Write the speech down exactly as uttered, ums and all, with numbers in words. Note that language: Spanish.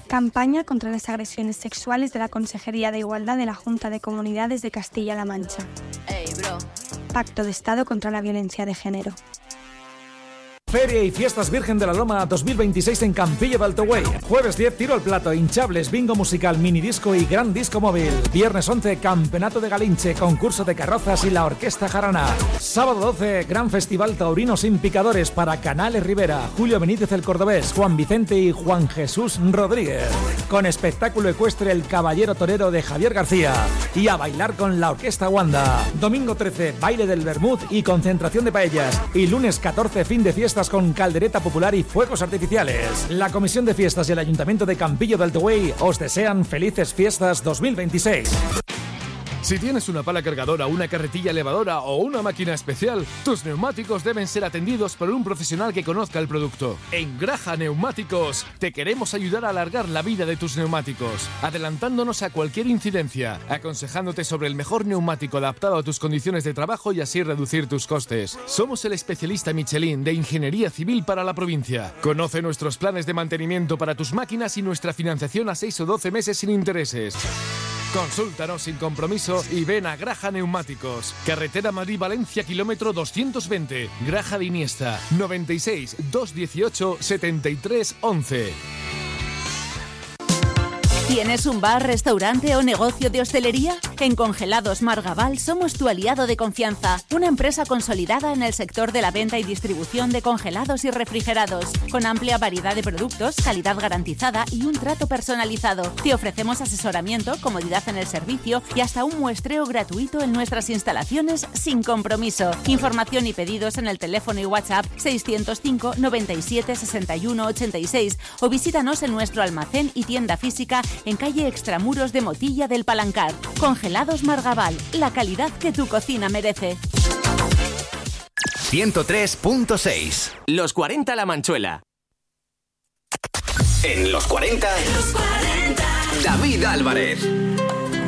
Campaña contra las agresiones sexuales de la Consejería de Igualdad de la Junta de Comunidades de Castilla-La Mancha. Hey, bro. Pacto de Estado contra la violencia de género. Feria y Fiestas Virgen de la Loma dos mil veintiséis en Campillo de Alto Güell. Jueves diez, tiro al plato, hinchables, bingo musical, mini disco y gran disco móvil. Viernes once, campeonato de Galinche, concurso de carrozas y la Orquesta Jarana. Sábado doce, gran festival taurino sin picadores para Canales Rivera, Julio Benítez el Cordobés, Juan Vicente y Juan Jesús Rodríguez. Con espectáculo ecuestre El Caballero Torero de Javier García. Y a bailar con la Orquesta Wanda. Domingo trece, baile del Bermud y concentración de paellas. Y lunes catorce, fin de fiestas con caldereta popular y fuegos artificiales. La Comisión de Fiestas y el Ayuntamiento de Campillo de Alto Güell os desean felices fiestas dos mil veintiséis. Si tienes una pala cargadora, una carretilla elevadora o una máquina especial, tus neumáticos deben ser atendidos por un profesional que conozca el producto. En Graja Neumáticos te queremos ayudar a alargar la vida de tus neumáticos, adelantándonos a cualquier incidencia, aconsejándote sobre el mejor neumático adaptado a tus condiciones de trabajo y así reducir tus costes. Somos el especialista Michelin de Ingeniería Civil para la provincia. Conoce nuestros planes de mantenimiento para tus máquinas y nuestra financiación a seis o doce meses sin intereses. Consúltanos sin compromiso y ven a Graja Neumáticos. Carretera Madrid-Valencia, kilómetro doscientos veinte. Graja de Iniesta, noventa y seis, doscientos dieciocho, setenta y tres, once. ¿Tienes un bar, restaurante o negocio de hostelería? En Congelados Margabal somos tu aliado de confianza, una empresa consolidada en el sector de la venta y distribución de congelados y refrigerados, con amplia variedad de productos, calidad garantizada y un trato personalizado. Te ofrecemos asesoramiento, comodidad en el servicio y hasta un muestreo gratuito en nuestras instalaciones sin compromiso. Información y pedidos en el teléfono y WhatsApp seiscientos cinco, noventa y siete, sesenta y uno, ochenta y seis o visítanos en nuestro almacén y tienda física en calle Extramuros de Motilla del Palancar. Congelados Margabal, la calidad que tu cocina merece. ciento tres punto seis. Los cuarenta La Manchuela. En los cuarenta, Los cuarenta. David Álvarez.